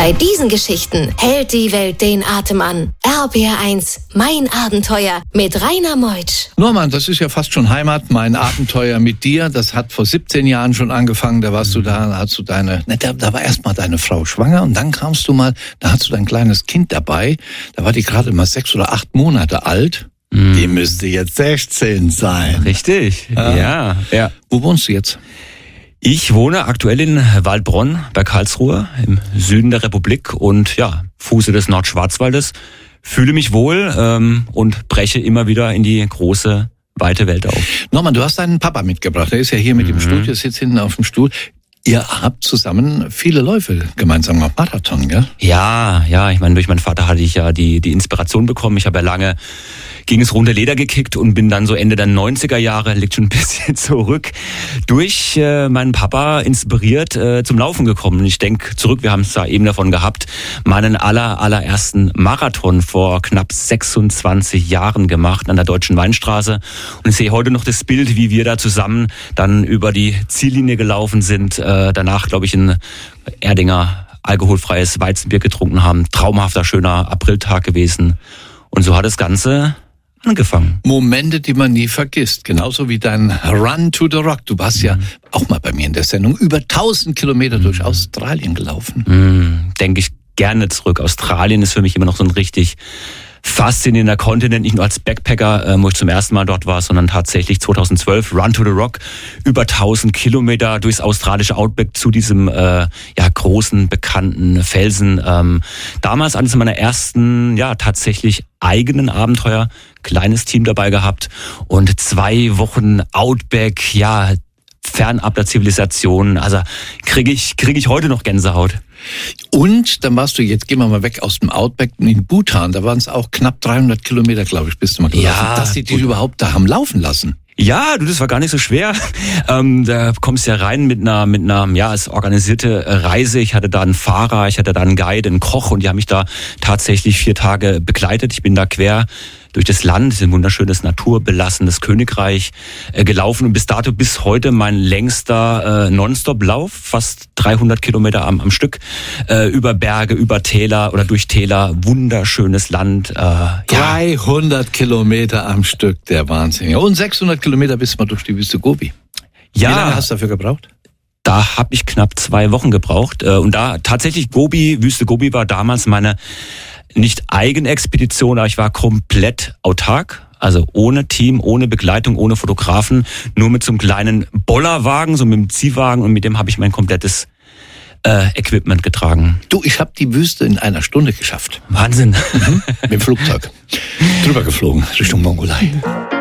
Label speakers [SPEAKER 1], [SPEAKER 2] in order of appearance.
[SPEAKER 1] Bei diesen Geschichten hält die Welt den Atem an. RBR1, mein Abenteuer mit Rainer Meutsch.
[SPEAKER 2] Norman, das ist ja fast schon Heimat, mein Abenteuer mit dir. Das hat vor 17 Jahren schon angefangen. Da warst du da, hast du da war erst mal deine Frau schwanger und dann kamst du mal, da hast du dein kleines Kind dabei. Da war die gerade mal 6 oder 8 Monate alt. Die müsste jetzt 16 sein.
[SPEAKER 3] Richtig, ja.
[SPEAKER 2] Wo wohnst du jetzt?
[SPEAKER 3] Ich wohne aktuell in Waldbronn bei Karlsruhe im Süden der Republik und Fuße des Nordschwarzwaldes. Fühle mich wohl und breche immer wieder in die große, weite Welt auf.
[SPEAKER 2] Norman, du hast deinen Papa mitgebracht. Er ist ja hier mit im Studio, sitzt hinten auf dem Stuhl. Ihr habt zusammen viele Läufe gemeinsam gemacht, Marathon, gell?
[SPEAKER 3] Ja, ich meine, durch meinen Vater hatte ich ja die Inspiration bekommen. Ich habe ja lange gegen das runde Leder gekickt und bin dann so Ende der 90er Jahre, liegt schon ein bisschen zurück, durch meinen Papa inspiriert zum Laufen gekommen. Und ich denke zurück, wir haben es da eben davon gehabt, meinen allerersten Marathon vor knapp 26 Jahren gemacht an der Deutschen Weinstraße. Und ich sehe heute noch das Bild, wie wir da zusammen dann über die Ziellinie gelaufen sind. Danach, glaube ich, in Erdinger alkoholfreies Weizenbier getrunken haben. Traumhafter, schöner Apriltag gewesen. Und so hat das Ganze angefangen.
[SPEAKER 2] Momente, die man nie vergisst. Genauso wie dein Run to the Rock. Du warst ja auch mal bei mir in der Sendung über 1000 Kilometer durch Australien gelaufen.
[SPEAKER 3] Denke ich gerne zurück. Australien ist für mich immer noch so ein richtig faszinierender Kontinent, nicht nur als Backpacker, wo ich zum ersten Mal dort war, sondern tatsächlich 2012, Run to the Rock, über 1000 Kilometer durchs australische Outback zu diesem großen, bekannten Felsen. Damals eines meiner ersten, tatsächlich eigenen Abenteuer, kleines Team dabei gehabt und 2 Wochen Outback, fernab der Zivilisation, also kriege ich heute noch Gänsehaut.
[SPEAKER 2] Und dann warst du, jetzt gehen wir mal weg aus dem Outback, in Bhutan, da waren es auch knapp 300 Kilometer, glaube ich, bist du mal gelaufen, dass die dich überhaupt da haben laufen lassen.
[SPEAKER 3] Ja, das war gar nicht so schwer. Da kommst du ja rein mit einer es organisierte Reise. Ich hatte da einen Fahrer, ich hatte da einen Guide, einen Koch und die haben mich da tatsächlich 4 Tage begleitet. Ich bin da quer durch das Land, das ist ein wunderschönes, naturbelassenes Königreich gelaufen und bis heute mein längster Nonstop-Lauf, fast 300 Kilometer am Stück, über Berge, über Täler oder durch Täler, wunderschönes Land.
[SPEAKER 2] 300 Kilometer am Stück, der Wahnsinn. Und 600 Kilometer bis mal durch die Wüste Gobi.
[SPEAKER 3] Ja.
[SPEAKER 2] Wie lange hast du dafür gebraucht?
[SPEAKER 3] Da habe ich knapp 2 Wochen gebraucht und da tatsächlich Wüste Gobi war damals meine nicht Eigenexpedition, aber ich war komplett autark, also ohne Team, ohne Begleitung, ohne Fotografen, nur mit so einem kleinen Bollerwagen, so mit dem Ziehwagen und mit dem habe ich mein komplettes Equipment getragen.
[SPEAKER 2] Du, ich habe die Wüste in 1 Stunde geschafft.
[SPEAKER 3] Wahnsinn.
[SPEAKER 2] Mit dem Flugzeug. Drüber geflogen, Richtung Mongolei.